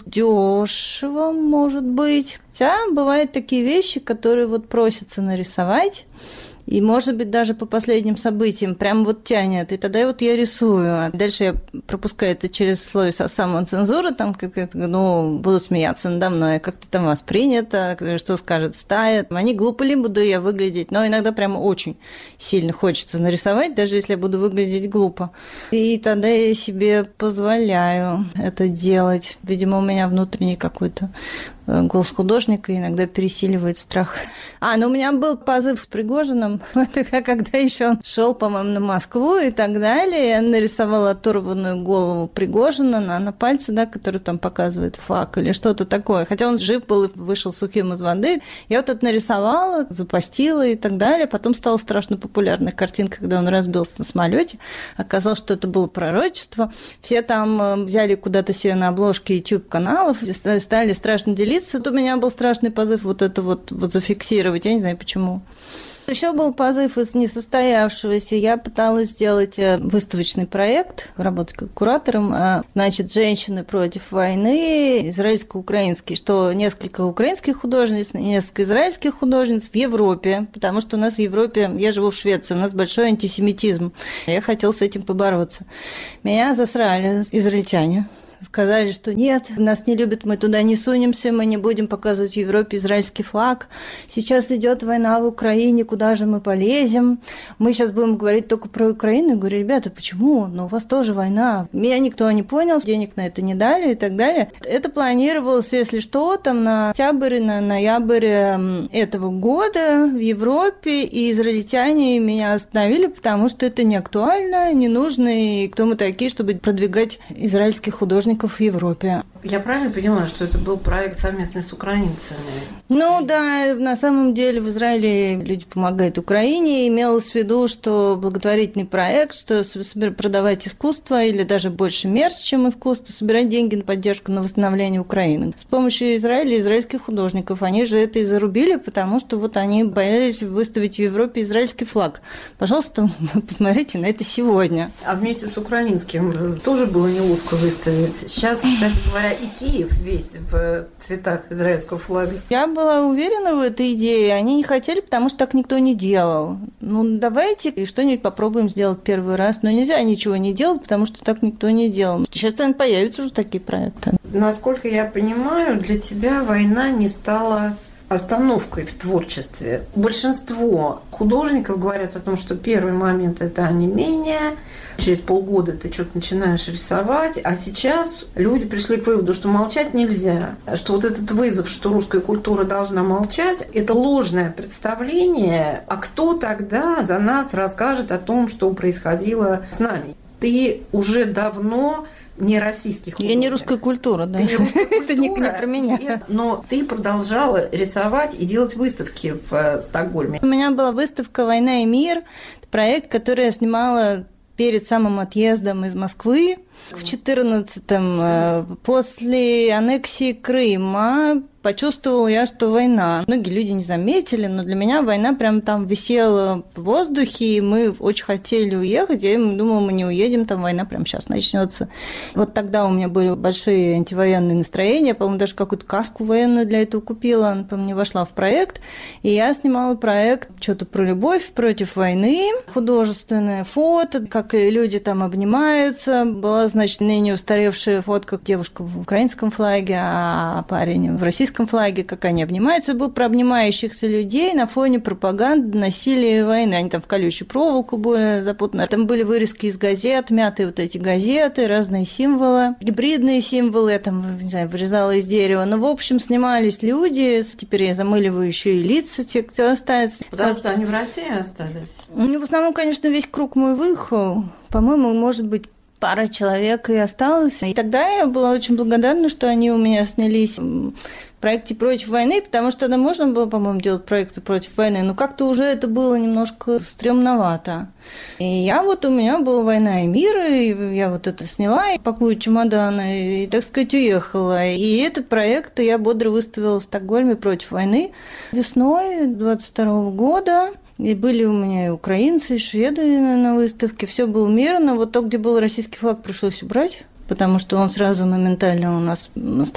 дешево может быть. Хотя бывают такие вещи, которые вот просятся нарисовать, И, может быть, даже по последним событиям прям вот тянет. И тогда вот я рисую. А дальше я пропускаю это через слой самоцензуры, там как-то, ну, будут смеяться надо мной, как-то там воспринято, что скажет стая. Они глупо ли буду я выглядеть, но иногда прямо очень сильно хочется нарисовать, даже если я буду выглядеть глупо. И тогда я себе позволяю это делать. Видимо, у меня внутренний какой-то голос художника иногда пересиливает страх. А, ну у меня был позыв с Пригожиным, это когда еще он шел, по-моему, на Москву и так далее. Я нарисовала оторванную голову Пригожина на, на пальце, да, который там показывает фак или что-то такое. Хотя он жив был и вышел сухим из воды. Я вот это нарисовала, запостила и так далее. Потом стала страшно популярная картинка, когда он разбился на самолете. Оказалось, что это было пророчество. Все там взяли куда-то себе на обложки YouTube-каналов, стали страшно делиться. Тут у меня был страшный позыв вот это вот, вот зафиксировать, я не знаю почему. Еще был позыв из несостоявшегося. Я пыталась сделать выставочный проект, работать как куратором. Значит, «Женщины против войны», израильско-украинский, что несколько украинских художниц, несколько израильских художниц в Европе, потому что у нас в Европе, я живу в Швеции, у нас большой антисемитизм. Я хотела с этим побороться. Меня засрали израильтяне. Сказали, что нет, нас не любят, мы туда не сунемся, мы не будем показывать в Европе израильский флаг. Сейчас идет война в Украине, куда же мы полезем? Мы сейчас будем говорить только про Украину. Я говорю, ребята, почему? Ну, у вас тоже война. Меня никто не понял, денег на это не дали и так далее. Это планировалось, если что, там на октябрь, на ноябрь этого года в Европе, и израильтяне меня остановили, потому что это не актуально, не нужно, и кто мы такие, чтобы продвигать израильских художников в Европе. Я правильно поняла, что это был проект совместный с украинцами? Ну да, на самом деле в Израиле люди помогают Украине. Имелось в виду, что благотворительный проект, что продавать искусство или даже больше мерч, чем искусство, собирать деньги на поддержку, на восстановление Украины. С помощью Израиля и израильских художников. Они же это и зарубили, потому что вот они боялись выставить в Европе израильский флаг. Пожалуйста, посмотрите на это сегодня. А вместе с украинским тоже было неловко выставить. Сейчас, кстати говоря, и Киев весь в цветах израильского флага. Я была уверена в этой идее. Они не хотели, потому что так никто не делал. Ну, давайте что-нибудь попробуем сделать первый раз. Но нельзя ничего не делать, потому что так никто не делал. Сейчас, наверное, появятся уже такие проекты. Насколько я понимаю, для тебя война не стала остановкой в творчестве. Большинство художников говорят о том, что первый момент – это онемение, через полгода ты что-то начинаешь рисовать, а сейчас люди пришли к выводу, что молчать нельзя, что вот этот вызов, что русская культура должна молчать, это ложное представление, а кто тогда за нас расскажет о том, что происходило с нами? Ты уже давно не российских художников. Я не русская культура, да. Это не про меня. Но ты продолжала рисовать и делать выставки в Стокгольме. У меня была выставка «Война и мир», проект, который я снимала перед самым отъездом из Москвы в четырнадцатом, после аннексии Крыма. Почувствовала я, что война. Многие люди не заметили, но для меня война прям там висела в воздухе, и мы очень хотели уехать. Я думала, мы не уедем, там война прямо сейчас начнется. Вот тогда у меня были большие антивоенные настроения. По-моему, даже какую-то каску военную для этого купила. Она, по-моему, не вошла в проект. И я снимала проект что-то про любовь против войны. Художественное фото, как люди там обнимаются. Была, значит, ныне устаревшая фотка девушка в украинском флаге, а парень в российском флаге, как они обнимаются, был про обнимающихся людей на фоне пропаганды, насилия и войны. Они там в колючую проволоку были запутаны. Там были вырезки из газет, мятые вот эти газеты, разные символы, гибридные символы. Я там, не знаю, вырезала из дерева. Но, в общем, снимались люди. Теперь я замыливаю еще и лица, те, кто остается. Потому как... что они в России остались? Ну, в основном, конечно, весь круг мой выехал. По-моему, может быть, пара человек и осталось. И тогда я была очень благодарна, что они у меня снялись в проекте «Против войны», потому что тогда можно было, по-моему, делать проекты «Против войны», но как-то уже это было немножко стрёмновато. И я вот, у меня была «Война и мир», и я вот это сняла, и пакую чемоданы, и, так сказать, уехала. И этот проект я бодро выставила в Стокгольме «Против войны» весной двадцать второго года. И были у меня и украинцы, и шведы на выставке. Все было мирно. Вот то, где был российский флаг, пришлось убрать, потому что он сразу моментально у нас стал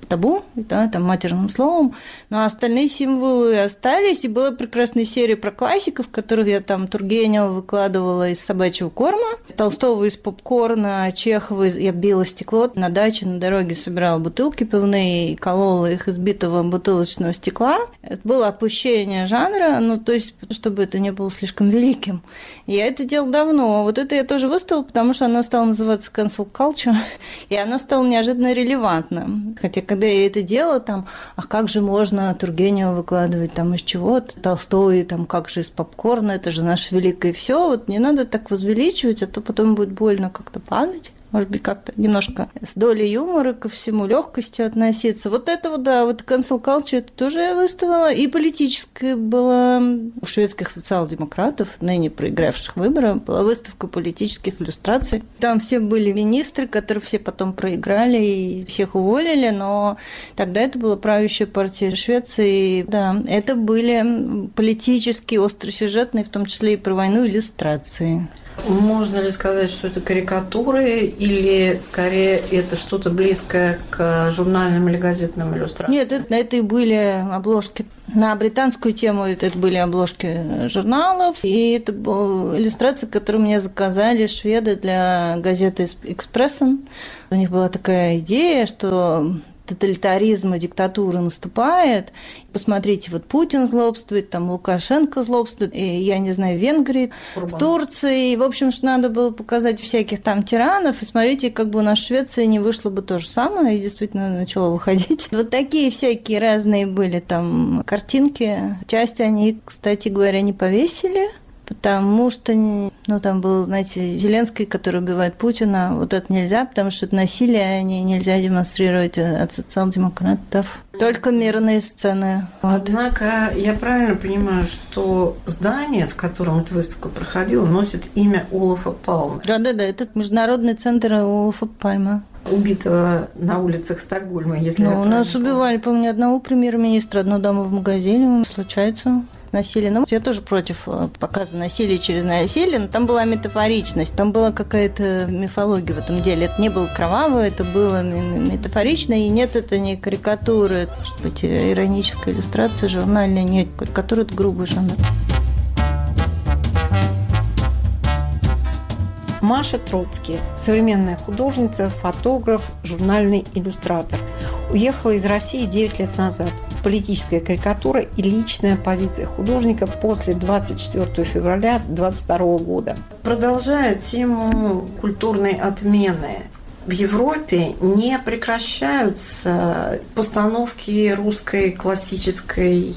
табу, да, там матерным словом, но остальные символы остались, и была прекрасная серия про классиков, которых я там Тургенева выкладывала из собачьего корма, Толстого из попкорна, Чехова из... я била стекло на даче, на дороге собирала бутылки пивные и колола их из битого бутылочного стекла. Это было опущение жанра, ну, то есть, чтобы это не было слишком великим. Я это делала давно. Вот это я тоже выставила, потому что оно стало называться cancel culture, и оно стало неожиданно релевантным. Хотя, когда я это делала, там, а как же можно Тургенева выкладывать там из чего-то, Толстой, там, как же из попкорна, это же наше великое все. Вот не надо так возвеличивать, а то потом будет больно как-то падать. Может быть, как-то немножко с долей юмора ко всему, легкости относиться. Вот это вот, да, вот cancel culture, это тоже я выставила. И политическая была у шведских социал-демократов, ныне проигравших выборы, была выставка политических иллюстраций. Там все были министры, которые все потом проиграли и всех уволили, но тогда это была правящая партия Швеции. Да, это были политические, остросюжетные, в том числе и про войну, иллюстрации. Можно ли сказать, что это карикатуры или, скорее, это что-то близкое к журнальным или газетным иллюстрациям? Нет, это, это и были обложки. На британскую тему это были обложки журналов, и это была иллюстрация, которую мне заказали шведы для газеты «Экспрессен». У них была такая идея, что тоталитаризм и диктатура наступает. Посмотрите, вот Путин злобствует, там Лукашенко злобствует, и, я не знаю, в Венгрии, Курбан. В Турции. И, в общем, что надо было показать всяких там тиранов, и смотрите, как бы у нас в Швеции не вышло бы то же самое, и действительно начало выходить. Вот такие всякие разные были там картинки. Часть они, кстати говоря, не повесили, потому что, ну, там был, знаете, Зеленский, который убивает Путина, вот это нельзя, потому что это насилие, не, нельзя демонстрировать от социал-демократов. Только мирные сцены. Вот. Однако я правильно понимаю, что здание, в котором эта выставка проходила, носит имя Олафа Пальме. Да-да-да, это международный центр Олафа Пальме. Убитого на улицах Стокгольма, если ну, я у нас помню. Убивали, помню, одного премьер-министра, одну даму в магазине, случается. Насилие. Ну, я тоже против показа насилия через насилие, но там была метафоричность, там была какая-то мифология в этом деле. Это не было кроваво, это было метафорично, и нет, это не карикатура, это, может быть, ироническая иллюстрация журнальная, нет, карикатура – это грубый жанр. Маша Троцки, современная художница, фотограф, журнальный иллюстратор. Уехала из России девять лет назад. Политическая карикатура и личная позиция художника после двадцать четвёртого февраля двадцать второго года. Продолжая тему культурной отмены, в Европе не прекращаются постановки русской классической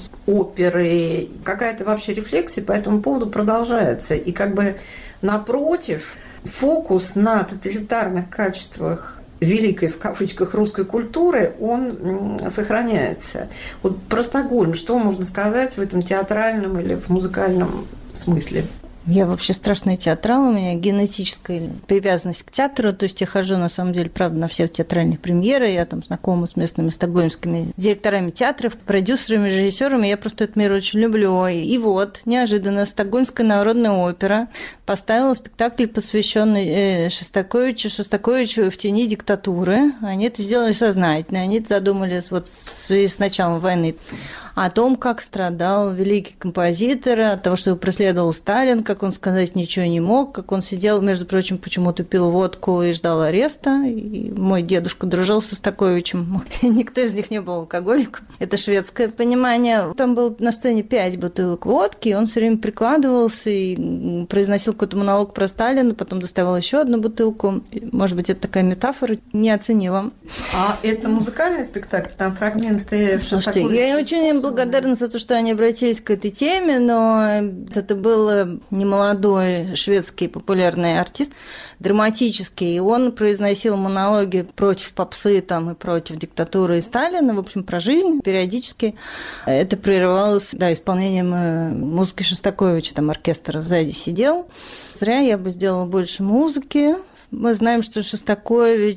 оперы. Какая-то вообще рефлексия по этому поводу продолжается. И как бы напротив, фокус на тоталитарных качествах великой, в кавычках, русской культуры, он сохраняется. Вот про Стокгольм, что можно сказать в этом театральном или в музыкальном смысле? Я вообще страшный театрал, у меня генетическая привязанность к театру, то есть я хожу, на самом деле, правда, на все театральные премьеры, я там знакома с местными стокгольмскими директорами театров, продюсерами, режиссерами, я просто этот мир очень люблю. И вот, неожиданно, Стокгольмская народная опера поставила спектакль, посвященный Шостаковичу, Шостаковичу в тени диктатуры. Они это сделали сознательно, они это задумали вот в связи с началом войны. О том, как страдал великий композитор, от того, что его преследовал Сталин, как он сказать ничего не мог, как он сидел, между прочим, почему-то пил водку и ждал ареста. И мой дедушка дружил со Стаковичем. Никто из них не был алкоголиком. Это шведское понимание. Там было на сцене пять бутылок водки, и он все время прикладывался и произносил какой-то монолог про Сталина, потом доставал еще одну бутылку. Может быть, это такая метафора, не оценила. А это музыкальный спектакль? Там фрагменты Шостаковича? Я очень благодарна за то, что они обратились к этой теме, но это был немолодой шведский популярный артист, драматический, и он произносил монологи против попсы там, и против диктатуры и Сталина, в общем, про жизнь периодически. Это прерывалось, да, исполнением музыки Шостаковича, там оркестр сзади сидел. Зря, я бы сделала больше музыки. Мы знаем, что Шостакович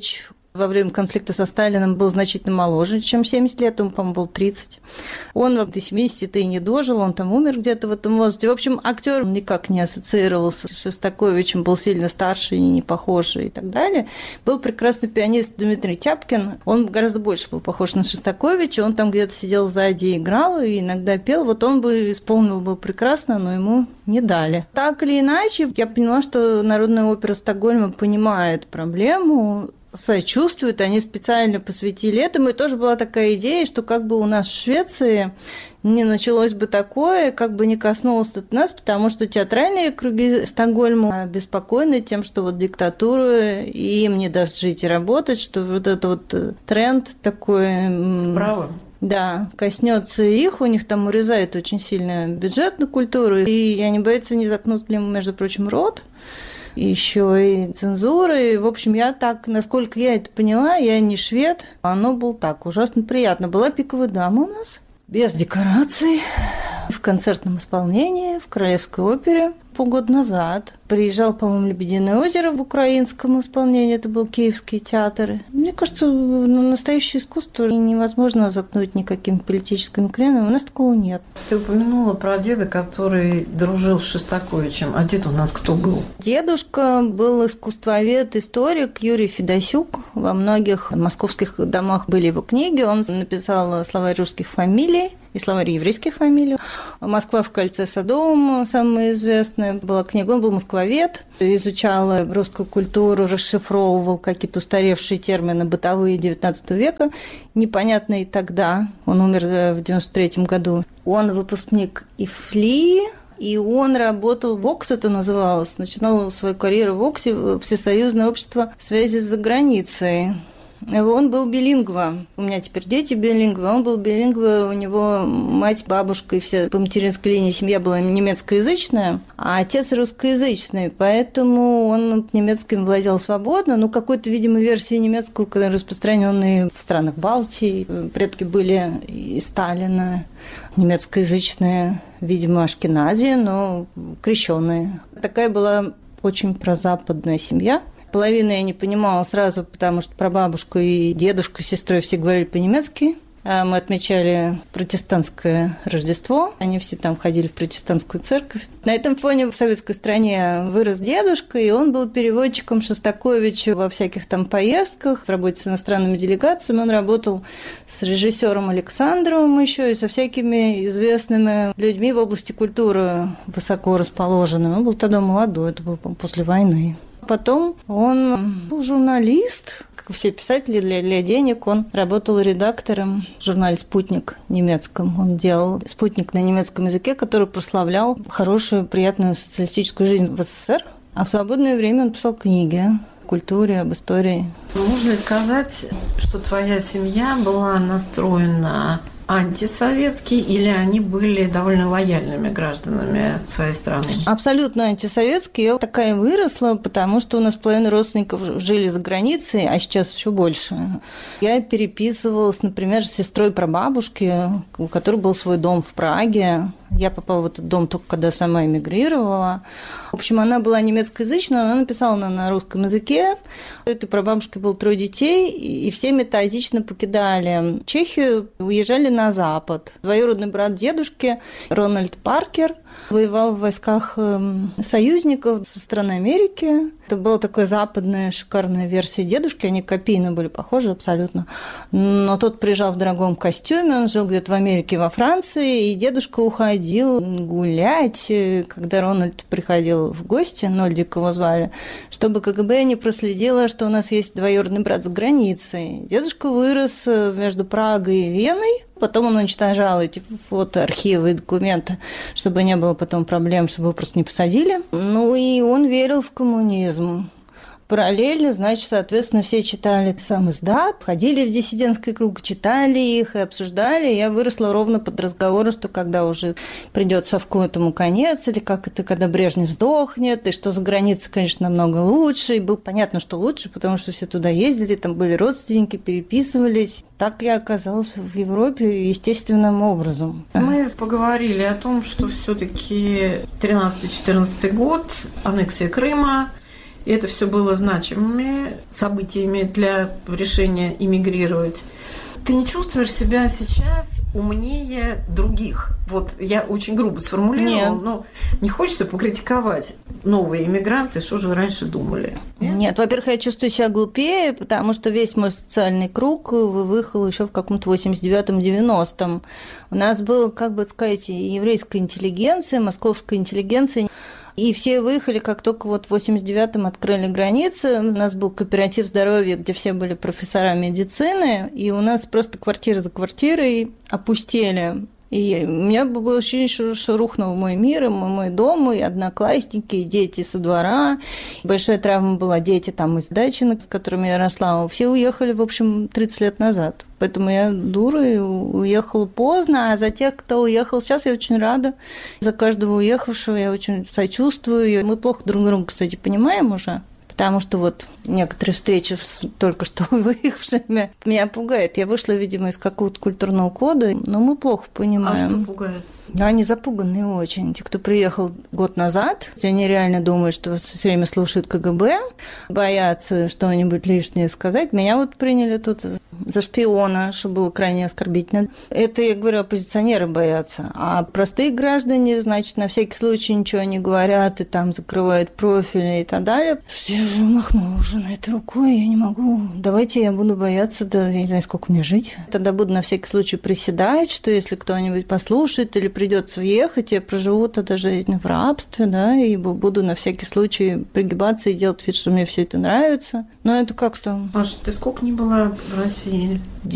во время конфликта со Сталиным был значительно моложе, чем семьдесят лет, ему, по-моему, был тридцать. Он до семидесяти и не дожил, он там умер где-то в этом возрасте. В общем, актер никак не ассоциировался с Шостаковичем, был сильно старше и не похож и так далее. Был прекрасный пианист Дмитрий Тяпкин, он гораздо больше был похож на Шостаковича, он там где-то сидел сзади и играл, и иногда пел. Вот он бы исполнил бы прекрасно, но ему не дали. Так или иначе, я поняла, что Народная опера Стокгольма понимает проблему, сочувствуют, они специально посвятили этому, и тоже была такая идея, что как бы у нас в Швеции не началось бы такое, как бы не коснулось это нас, потому что театральные круги Стокгольма обеспокоены тем, что вот диктатура им не даст жить и работать, что вот этот вот тренд такой... Вправо. Да, коснется их, у них там урезают очень сильно бюджет на культуру, и они боятся, не заткнут ли, между прочим, рот. Еще и цензуры. В общем, я так, насколько я это поняла, я не швед, оно было так, ужасно приятно. Была «Пиковая дама» у нас, без декораций, в концертном исполнении, в Королевской опере. Полгода назад приезжал, по-моему, «Лебединое озеро» в украинском исполнении, это был Киевский театр. Мне кажется, настоящее искусство невозможно запнуть никакими политическими кренами, у нас такого нет. Ты упомянула про деда, который дружил с Шостаковичем, а дед у нас кто был? Дедушка был искусствовед, историк Юрий Федосюк. Во многих московских домах были его книги, он написал словарь русских фамилий и словарь еврейских фамилий. «Москва в кольце Содом», самая известная была книга. Он был москвовед, изучал русскую культуру, расшифровывал какие-то устаревшие термины бытовые девятнадцатого века, непонятные тогда. Он умер в девяносто третьем году. Он выпускник ИФЛИ, и он работал, ВОКС это называлось, начинал свою карьеру в ВОКСе, Всесоюзное общество связи с заграницей. Он был билингва. У меня теперь дети билингвы. Он был билингва, у него мать, бабушка и все по материнской линии семья была немецкоязычная, а отец русскоязычный, поэтому он немецким владел свободно, но какой-то, видимо, версии немецкого, распространенные в странах Балтии. Предки были и Сталина, немецкоязычные, видимо, ашкенази, но крещенные. Такая была очень прозападная семья. Половину я не понимала сразу, потому что прабабушка и дедушка с сестрой все говорили по-немецки. Мы отмечали протестантское Рождество. Они все там ходили в протестантскую церковь. На этом фоне в советской стране вырос дедушка, и он был переводчиком Шостаковича во всяких там поездках, в работе с иностранными делегациями. Он работал с режиссером Александровым еще и со всякими известными людьми в области культуры высоко расположенными. Он был тогда молодой, это было после войны. Потом он был журналист, как все писатели, для, для денег. Он работал редактором в журнале «Спутник» немецком. Он делал «Спутник» на немецком языке, который прославлял хорошую, приятную социалистическую жизнь в СССР. А в свободное время он писал книги о культуре, об истории. Можно ли сказать, что твоя семья была настроена антисоветские, или они были довольно лояльными гражданами своей страны? Абсолютно антисоветские. Я такая выросла, потому что у нас половина родственников жили за границей, а сейчас еще больше. Я переписывалась, например, с сестрой прабабушки, у которой был свой дом в Праге. Я попала в этот дом только когда сама эмигрировала. В общем, она была немецкоязычная, она написала на, на русском языке. У этой прабабушки было трое детей, и все методично покидали Чехию, уезжали на Запад. Двоюродный брат дедушки, Рональд Паркер, воевал в войсках союзников со стороны Америки. Это была такая западная шикарная версия дедушки, они копийно были похожи абсолютно. Но тот приезжал в дорогом костюме, он жил где-то в Америке, во Франции, и дедушка уходил гулять, когда Рональд приходил в гости, Нольдик его звали, чтобы КГБ не проследило, что у нас есть двоюродный брат за границей. Дедушка вырос между Прагой и Веной. Потом он уничтожал эти фото, архивы и документы, чтобы не было потом проблем, чтобы его просто не посадили. Ну и он верил в коммунизм. Параллельно, значит, соответственно, все читали сам издат, ходили в диссидентский круг, читали их и обсуждали. Я выросла ровно под разговоры, что когда уже придет совку этому конец, или как это, когда Брежнев сдохнет, и что за границей, конечно, намного лучше. И было понятно, что лучше, потому что все туда ездили, там были родственники, переписывались. Так я оказалась в Европе естественным образом. Мы поговорили о том, что все-таки тринадцатый-четырнадцатый год, аннексия Крыма, И это все было значимыми событиями для решения эмигрировать. Ты не чувствуешь себя сейчас умнее других? Вот я очень грубо сформулировала, Нет. но не хочется покритиковать. Новые иммигранты, что же вы раньше думали? Нет? Нет, во-первых, я чувствую себя глупее, потому что весь мой социальный круг выехал еще в каком-то восемьдесят девятом девяностом. У нас была, как бы сказать, еврейская интеллигенция, московская интеллигенция. И все выехали, как только вот в восемьдесят девятом открыли границы. У нас был кооператив здоровья, где все были профессора медицины, и у нас просто квартира за квартирой опустели. И у меня было ощущение, что рухнул мой мир, и мой дом, и одноклассники, и дети со двора. Большая травма была дети там из дачи, с которыми я росла. Все уехали, в общем, тридцать лет назад. Поэтому я дура и уехала поздно, а за тех, кто уехал сейчас, я очень рада. За каждого уехавшего я очень сочувствую. Мы плохо друг друга, кстати, понимаем уже. Потому что вот некоторые встречи с только что выехавшими меня пугает. Я вышла, видимо, из какого-то культурного кода, но мы плохо понимаем. А что пугает? Да, они запуганные очень. Те, кто приехал год назад, они реально думают, что все время слушают ка гэ бэ, боятся что-нибудь лишнее сказать. Меня вот приняли тут за шпиона, что было крайне оскорбительно. Это, я говорю, оппозиционеры боятся. А простые граждане, значит, на всякий случай ничего не говорят и там закрывают профили и так далее. Я же махнула уже на это рукой, я не могу. Давайте я буду бояться, да я не знаю, сколько мне жить. Тогда буду на всякий случай приседать, что если кто-нибудь послушает или придется въехать, я проживу тогда жизнь в рабстве, да, и буду на всякий случай пригибаться и делать вид, что мне все это нравится. Но это как-то... Маша, ты сколько не была в России?